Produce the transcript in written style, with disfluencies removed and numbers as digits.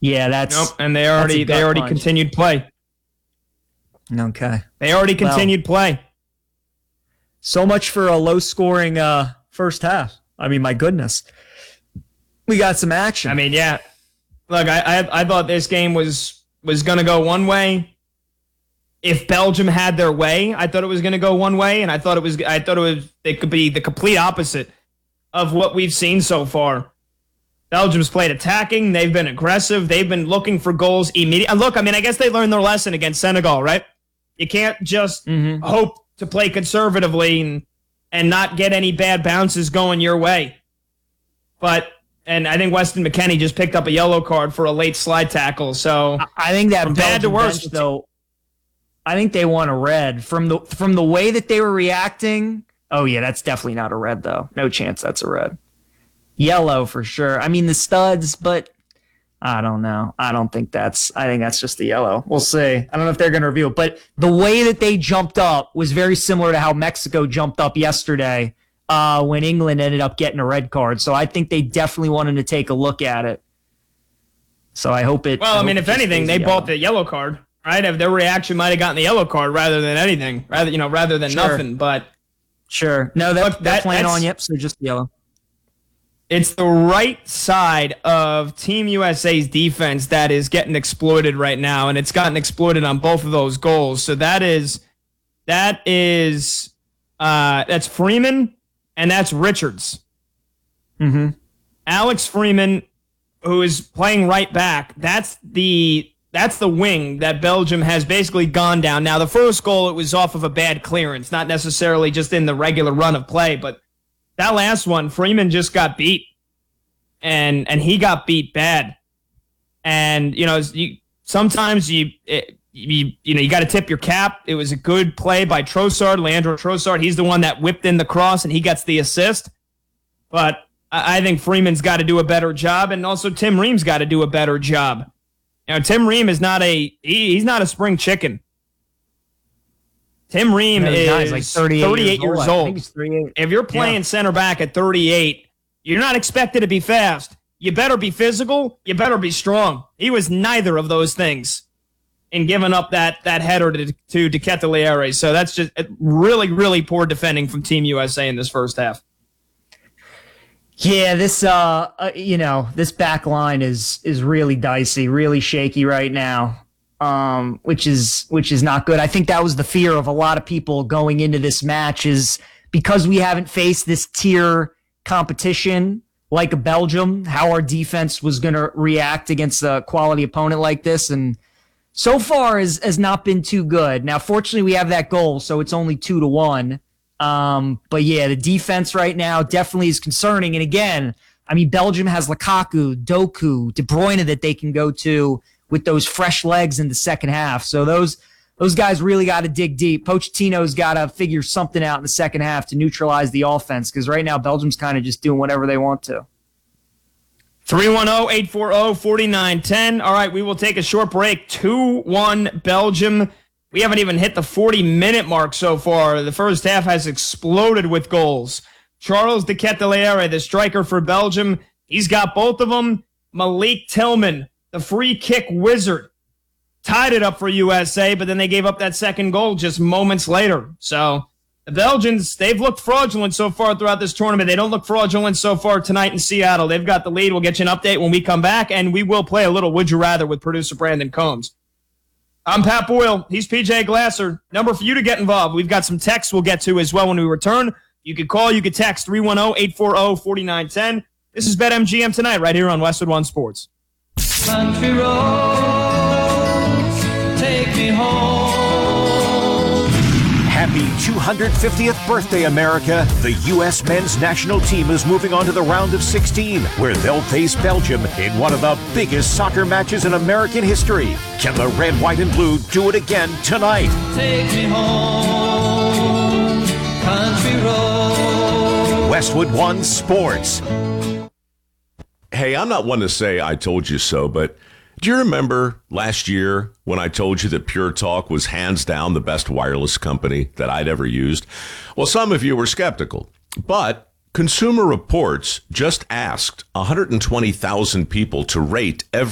Yeah, that's nope. And they already continued play. Okay. They already continued play. So much for a low-scoring first half. I mean, my goodness. We got some action. I mean, yeah. Look, I thought this game was going to go one way. If Belgium had their way, I thought it was going to go one way, and I thought it could be the complete opposite of what we've seen so far. Belgium's played attacking. They've been aggressive. They've been looking for goals immediately. Look, I mean, I guess they learned their lesson against Senegal, right? You can't just hope to play conservatively and not get any bad bounces going your way. And I think Weston McKennie just picked up a yellow card for a late slide tackle. So I think that from bad to worse, though. I think they want a red from the way that they were reacting. Oh yeah, that's definitely not a red though. No chance that's a red. Yellow for sure. I mean the studs, but I don't know. I think that's just the yellow. We'll see. I don't know if they're going to review it, but the way that they jumped up was very similar to how Mexico jumped up yesterday when England ended up getting a red card. So I think they definitely wanted to take a look at it. So I hope it. Well, I mean, if anything, they bought the yellow card, right? If their reaction might have gotten the yellow card rather than anything, rather than nothing. But sure, no, they're playing on. Yep, so just yellow. It's the right side of Team USA's defense that is getting exploited right now, and it's gotten exploited on both of those goals. So that's Freeman and that's Richards. Mm-hmm. Alex Freeman, who is playing right back, that's the wing that Belgium has basically gone down. Now, the first goal, it was off of a bad clearance, not necessarily just in the regular run of play, but that last one, Freeman just got beat, and he got beat bad. And sometimes you got to tip your cap. It was a good play by Trossard, Leandro Trossard. He's the one that whipped in the cross, and he gets the assist. But I think Freeman's got to do a better job, and also Tim Ream's got to do a better job. Tim Ream is he's not a spring chicken. Tim Ream is like 38 years old. I think he's 38. If you're playing center back at 38, you're not expected to be fast. You better be physical. You better be strong. He was neither of those things in giving up that header to De Ketelaere. So that's just really, really poor defending from Team USA in this first half. Yeah, this this back line is really dicey, really shaky right now. Which is not good. I think that was the fear of a lot of people going into this match, is because we haven't faced this tier competition like a Belgium, how our defense was going to react against a quality opponent like this. And so far has not been too good. Now, fortunately, we have that goal, so it's only 2-1. But yeah, the defense right now definitely is concerning. And again, I mean, Belgium has Lukaku, Doku, De Bruyne that they can go to with those fresh legs in the second half. So those guys really got to dig deep. Pochettino's got to figure something out in the second half to neutralize the offense, because right now Belgium's kind of just doing whatever they want to. 310-840-4910. All right, we will take a short break. 2-1 Belgium. We haven't even hit the 40-minute mark so far. The first half has exploded with goals. Charles De Ketelaere, the striker for Belgium, he's got both of them. Malik Tillman, the free kick wizard, tied it up for USA, but then they gave up that second goal just moments later. So the Belgians, they've looked fraudulent so far throughout this tournament. They don't look fraudulent so far tonight in Seattle. They've got the lead. We'll get you an update when we come back, and we will play a little Would You Rather with producer Brandon Combs. I'm Pat Boyle. He's PJ Glasser. Number for you to get involved. We've got some texts we'll get to as well when we return. You could call, you could text 310-840-4910. This is BetMGM tonight right here on Westwood One Sports. Country roads, take me home. Happy 250th birthday, America. The U.S. men's national team is moving on to the round of 16, where they'll face Belgium in one of the biggest soccer matches in American history. Can the red, white, and blue do it again tonight? Take me home, country roads. Westwood One Sports. Hey, I'm not one to say I told you so, but do you remember last year when I told you that Pure Talk was hands down the best wireless company that I'd ever used? Well, some of you were skeptical, but Consumer Reports just asked 120,000 people to rate every